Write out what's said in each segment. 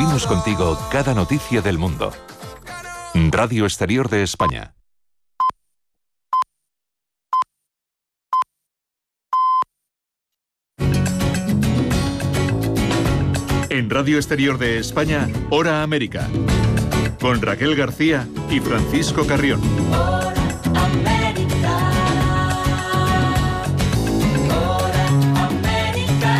Compartimos contigo cada noticia del mundo. Radio Exterior de España. En Radio Exterior de España, Hora América, con Raquel García y Francisco Carrión. Hora América. Hora América.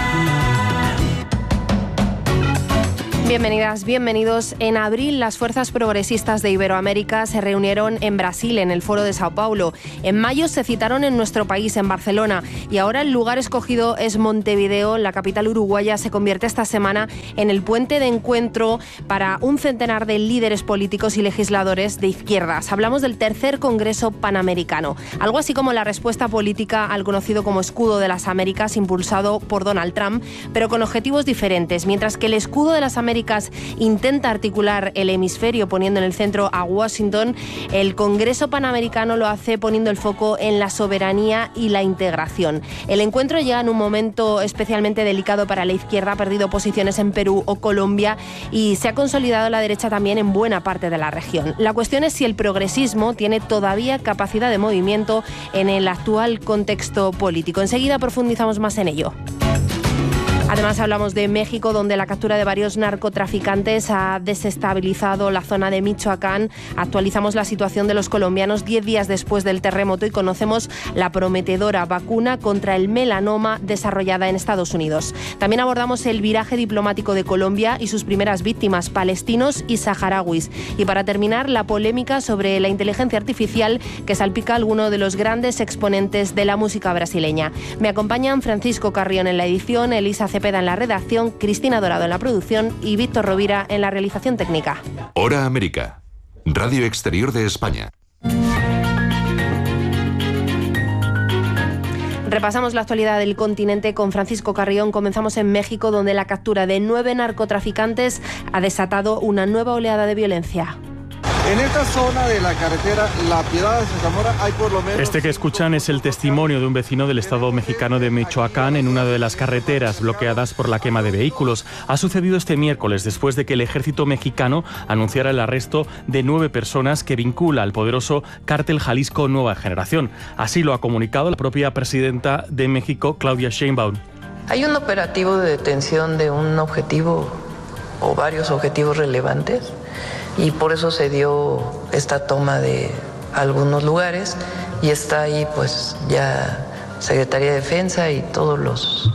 Bienvenidas, bienvenidos. En abril, las fuerzas progresistas de Iberoamérica se reunieron en Brasil, en el Foro de Sao Paulo. En mayo se citaron en nuestro país, en Barcelona. Y ahora el lugar escogido es Montevideo. La capital uruguaya se convierte esta semana en el puente de encuentro para un centenar de líderes políticos y legisladores de izquierdas. Hablamos del tercer Congreso Panamericano. Algo así como la respuesta política al conocido como Escudo de las Américas, impulsado por Donald Trump, pero con objetivos diferentes. Mientras que el Escudo de las Américas intenta articular el hemisferio poniendo en el centro a Washington, el Congreso Panamericano lo hace poniendo el foco en la soberanía y la integración. El encuentro llega en un momento especialmente delicado para la izquierda, ha perdido posiciones en Perú o Colombia y se ha consolidado la derecha también en buena parte de la región. La cuestión es si el progresismo tiene todavía capacidad de movimiento en el actual contexto político. Enseguida profundizamos más en ello. Además hablamos de México, donde la captura de varios narcotraficantes ha desestabilizado la zona de Michoacán. Actualizamos la situación de los colombianos 10 días después del terremoto y conocemos la prometedora vacuna contra el melanoma desarrollada en Estados Unidos. También abordamos el viraje diplomático de Colombia y sus primeras víctimas, palestinos y saharauis. Y para terminar, la polémica sobre la inteligencia artificial que salpica a alguno de los grandes exponentes de la música brasileña. Me acompañan Francisco Carrión en la edición, Elisa Cepeda en la redacción, Cristina Dorado en la producción y Víctor Rovira en la realización técnica. Hora América, Radio Exterior de España. Repasamos la actualidad del continente con Francisco Carrión. Comenzamos en México, donde la captura de 9 narcotraficantes ha desatado una nueva oleada de violencia. En esta zona de la carretera La Piedad de Zamora hay por lo menos... Este que escuchan es el testimonio de un vecino del estado mexicano de Michoacán en una de las carreteras bloqueadas por la quema de vehículos. Ha sucedido este miércoles después de que el ejército mexicano anunciara el arresto de 9 personas que vincula al poderoso cártel Jalisco Nueva Generación. Así lo ha comunicado la propia presidenta de México, Claudia Sheinbaum. Hay un operativo de detención de un objetivo o varios objetivos relevantes. Y por eso se dio esta toma de algunos lugares y está ahí pues ya Secretaría de Defensa y todos los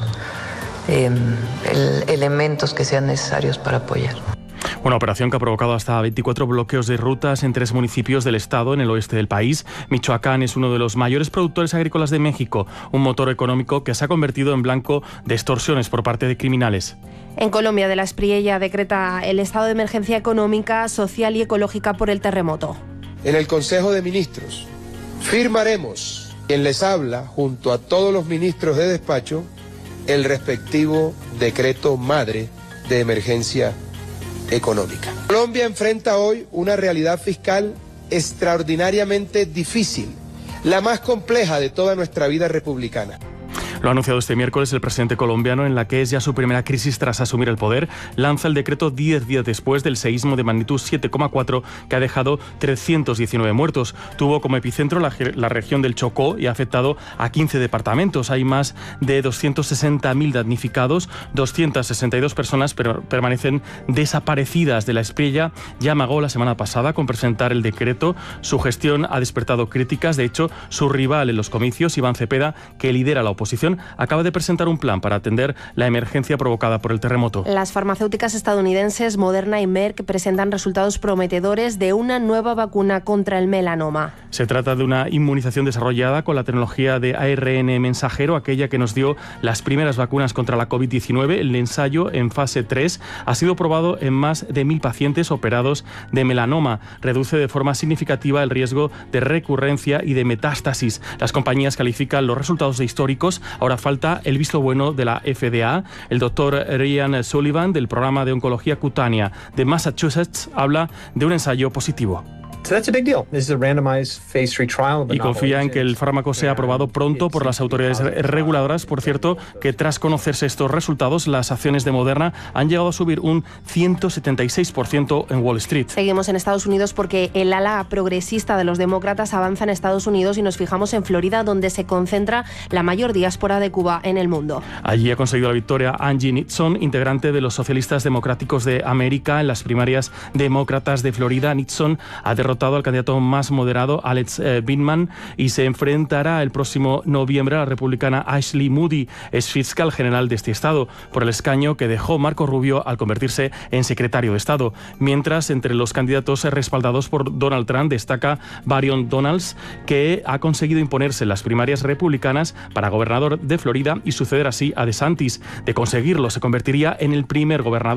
elementos que sean necesarios para apoyar. Una operación que ha provocado hasta 24 bloqueos de rutas en 3 municipios del estado en el oeste del país. Michoacán es uno de los mayores productores agrícolas de México, un motor económico que se ha convertido en blanco de extorsiones por parte de criminales. En Colombia, de la Espriella decreta el estado de emergencia económica, social y ecológica por el terremoto. En el Consejo de Ministros firmaremos, quien les habla, junto a todos los ministros de despacho, el respectivo decreto madre de emergencia económica. Colombia enfrenta hoy una realidad fiscal extraordinariamente difícil, la más compleja de toda nuestra vida republicana. Lo ha anunciado este miércoles el presidente colombiano, en la que es ya su primera crisis tras asumir el poder. Lanza el decreto 10 días después del seísmo de magnitud 7,4 que ha dejado 319 muertos. Tuvo como epicentro la región del Chocó y ha afectado a 15 departamentos. Hay más de 260.000 damnificados, 262 personas permanecen desaparecidas de la Espriella. Ya amagó la semana pasada con presentar el decreto. Su gestión ha despertado críticas. De hecho, su rival en los comicios, Iván Cepeda, que lidera la oposición, acaba de presentar un plan para atender la emergencia provocada por el terremoto. Las farmacéuticas estadounidenses Moderna y Merck presentan resultados prometedores de una nueva vacuna contra el melanoma. Se trata de una inmunización desarrollada con la tecnología de ARN mensajero, aquella que nos dio las primeras vacunas contra la COVID-19. El ensayo en fase 3 ha sido probado en más de 1.000 pacientes operados de melanoma. Reduce de forma significativa el riesgo de recurrencia y de metástasis. Las compañías califican los resultados de históricos. Ahora falta el visto bueno de la FDA. El doctor Ryan Sullivan, del programa de oncología cutánea de Massachusetts, habla de un ensayo positivo. Y confía en que el fármaco sea aprobado pronto por las autoridades reguladoras. Por cierto, que tras conocerse estos resultados, las acciones de Moderna han llegado a subir un 176% en Wall Street. Seguimos en Estados Unidos porque el ala progresista de los demócratas avanza en Estados Unidos y nos fijamos en Florida, donde se concentra la mayor diáspora de Cuba en el mundo. Allí ha conseguido la victoria Angie Nixon, integrante de los Socialistas Democráticos de América, en las primarias demócratas de Florida. Nixon ha derrotado al candidato más moderado, Alex Vindman, y se enfrentará el próximo noviembre a la republicana Ashley Moody, ex fiscal general de este estado, por el escaño que dejó Marco Rubio al convertirse en secretario de Estado. Mientras, entre los candidatos respaldados por Donald Trump destaca Byron Donalds, que ha conseguido imponerse en las primarias republicanas para gobernador de Florida y suceder así a DeSantis. De conseguirlo, se convertiría en el primer gobernador